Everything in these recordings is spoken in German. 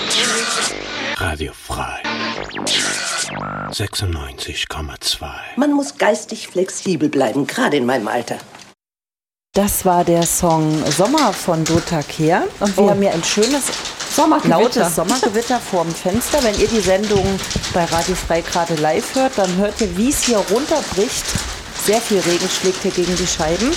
Radio frei. 96,2. Man muss geistig flexibel bleiben, gerade in meinem Alter. Das war der Song Sommer von Dota Kehr. Und wir haben hier ein schönes, lautes Sommergewitter vorm Fenster. Wenn ihr die Sendung bei Radio Frei gerade live hört, dann hört ihr, wie es hier runterbricht. Sehr viel Regen schlägt hier gegen die Scheiben.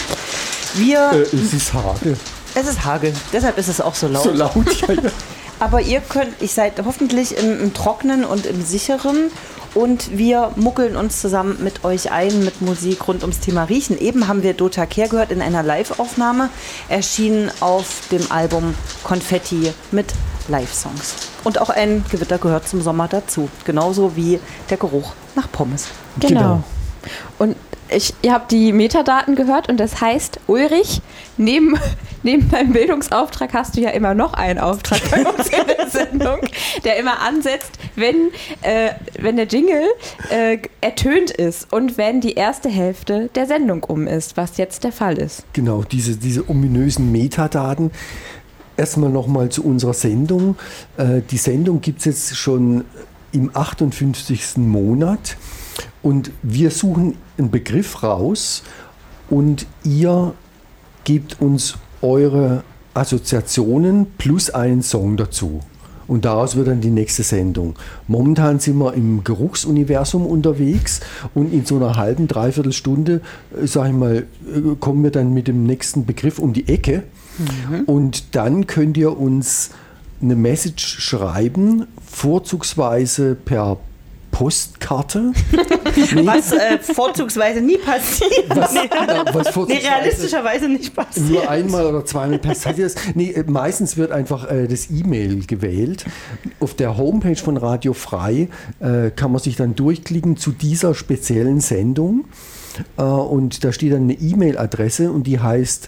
Es ist Hagel. Es ist Hagel, deshalb ist es auch so laut. So laut, ja. Aber ihr seid hoffentlich im Trockenen und im Sicheren. Und wir muckeln uns zusammen mit euch ein mit Musik rund ums Thema Riechen. Eben haben wir Dota Kehr gehört in einer Live-Aufnahme, erschienen auf dem Album Konfetti mit Live-Songs. Und auch ein Gewitter gehört zum Sommer dazu, genauso wie der Geruch nach Pommes. Genau. Und ihr habt die Metadaten gehört und das heißt, Ulrich, neben deinem Bildungsauftrag hast du ja immer noch einen Auftrag bei uns in der Sendung, der immer ansetzt, wenn der Jingle ertönt ist und wenn die erste Hälfte der Sendung um ist, was jetzt der Fall ist. Genau, diese ominösen Metadaten. Erstmal nochmal zu unserer Sendung. Die Sendung gibt es jetzt schon im 58. Monat. Und wir suchen einen Begriff raus und ihr gebt uns eure Assoziationen plus einen Song dazu. Und daraus wird dann die nächste Sendung. Momentan sind wir im Geruchsuniversum unterwegs und in so einer halben, dreiviertel Stunde, sag ich mal, kommen wir dann mit dem nächsten Begriff um die Ecke. Mhm. Und dann könnt ihr uns eine Message schreiben, vorzugsweise per Postkarte. Was vorzugsweise nie passiert. Was realistischerweise nicht passiert. Nur einmal oder zweimal passiert das. Meistens wird einfach das E-Mail gewählt. Auf der Homepage von Radio Frei kann man sich dann durchklicken zu dieser speziellen Sendung. Und da steht dann eine E-Mail-Adresse und die heißt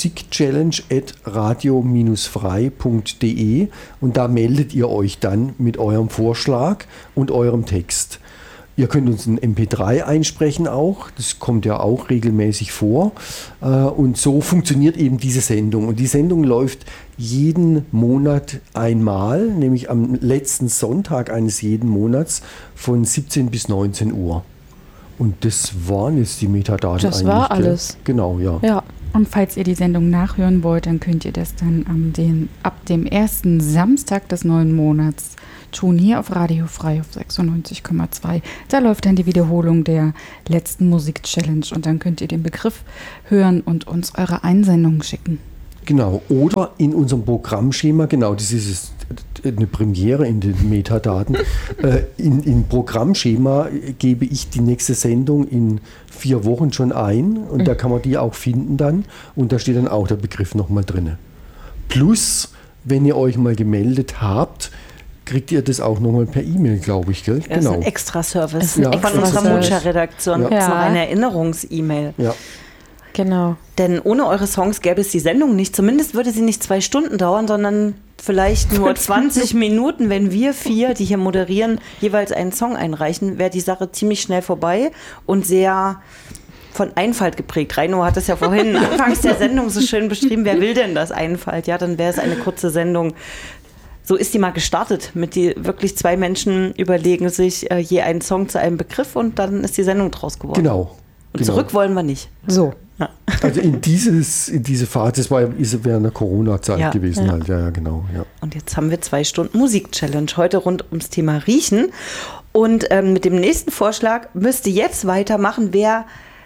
musikchallenge@radio-frei.de und da meldet ihr euch dann mit eurem Vorschlag und eurem Text. Ihr könnt uns ein MP3 einsprechen auch, das kommt ja auch regelmäßig vor und so funktioniert eben diese Sendung. Und die Sendung läuft jeden Monat einmal, nämlich am letzten Sonntag eines jeden Monats von 17 bis 19 Uhr. Und das waren jetzt die Metadaten eigentlich. Das war alles. Genau, ja. Ja. Und falls ihr die Sendung nachhören wollt, dann könnt ihr das dann ab dem ersten Samstag des neuen Monats tun, hier auf Radio Frei auf 96,2. Da läuft dann die Wiederholung der letzten Musik-Challenge und dann könnt ihr den Begriff hören und uns eure Einsendungen schicken. Genau, oder in unserem Programmschema, genau, das ist eine Premiere in den Metadaten. Im Programmschema gebe ich die nächste Sendung in 4 Wochen schon ein und da kann man die auch finden dann und da steht dann auch der Begriff nochmal drin. Plus, wenn ihr euch mal gemeldet habt, kriegt ihr das auch nochmal per E-Mail, glaube ich, gell? Das ist ein Extra-Service von unserer Mucha-Redaktion. Das ist noch eine Erinnerungs-E-Mail. Ja. Genau. Denn ohne eure Songs gäbe es die Sendung nicht. Zumindest würde sie nicht 2 Stunden dauern, sondern vielleicht nur 20 Minuten. Wenn wir 4, die hier moderieren, jeweils einen Song einreichen, wäre die Sache ziemlich schnell vorbei und sehr von Einfalt geprägt. Reino hat es ja vorhin anfangs der Sendung so schön beschrieben. Wer will denn das Einfalt? Ja, dann wäre es eine kurze Sendung. So ist die mal gestartet. Mit die wirklich 2 Menschen überlegen sich je einen Song zu einem Begriff und dann ist die Sendung draus geworden. Genau. Und zurück wollen wir nicht. So. Ja. Also in diese Phase, das war während der Corona-Zeit gewesen halt. Ja, genau. Ja. Und jetzt haben wir 2 Stunden Musik-Challenge heute rund ums Thema Riechen. Und mit dem nächsten Vorschlag müsste jetzt weitermachen, wer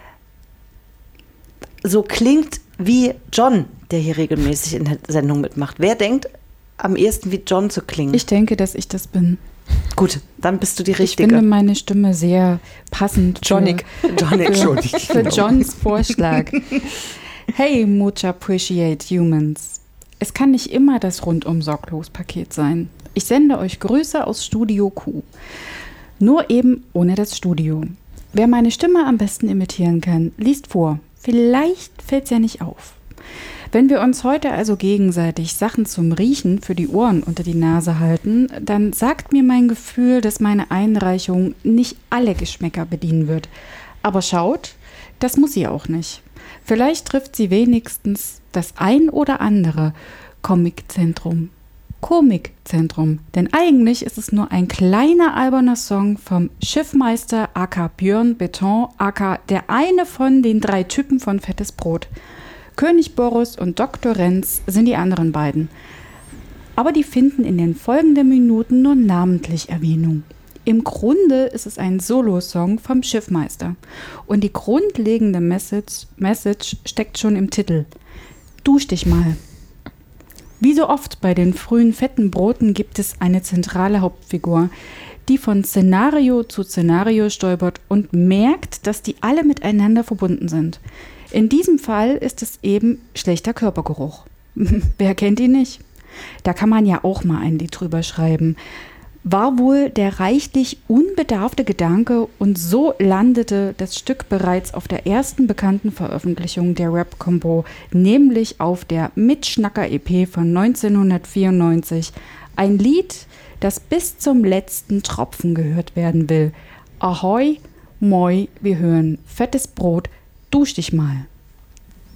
so klingt wie John, der hier regelmäßig in der Sendung mitmacht. Wer denkt am ehesten wie John zu klingen? Ich denke, dass ich das bin. Gut, dann bist du die Richtige. Ich finde meine Stimme sehr passend für Johns Vorschlag. Hey, much appreciate humans. Es kann nicht immer das Rundum-Sorglos-Paket sein. Ich sende euch Grüße aus Studio Q. Nur eben ohne das Studio. Wer meine Stimme am besten imitieren kann, liest vor. Vielleicht fällt's ja nicht auf. Wenn wir uns heute also gegenseitig Sachen zum Riechen für die Ohren unter die Nase halten, dann sagt mir mein Gefühl, dass meine Einreichung nicht alle Geschmäcker bedienen wird. Aber schaut, das muss sie auch nicht. Vielleicht trifft sie wenigstens das ein oder andere Comiczentrum Komikzentrum. Denn eigentlich ist es nur ein kleiner alberner Song vom Schiffmeister aka Björn Beton aka der eine von den 3 Typen von Fettes Brot. König Boris und Dr. Renz sind die anderen beiden. Aber die finden in den folgenden Minuten nur namentlich Erwähnung. Im Grunde ist es ein Solo-Song vom Schiffmeister. Und die grundlegende Message steckt schon im Titel. Dusch dich mal. Wie so oft bei den frühen fetten Broten gibt es eine zentrale Hauptfigur, die von Szenario zu Szenario stolpert und merkt, dass die alle miteinander verbunden sind. In diesem Fall ist es eben schlechter Körpergeruch. Wer kennt ihn nicht? Da kann man ja auch mal ein Lied drüber schreiben. War wohl der reichlich unbedarfte Gedanke und so landete das Stück bereits auf der ersten bekannten Veröffentlichung der Rap-Combo, nämlich auf der Mitschnacker-EP von 1994. Ein Lied, das bis zum letzten Tropfen gehört werden will. Ahoi, moi, wir hören Fettes Brot, dusch dich mal.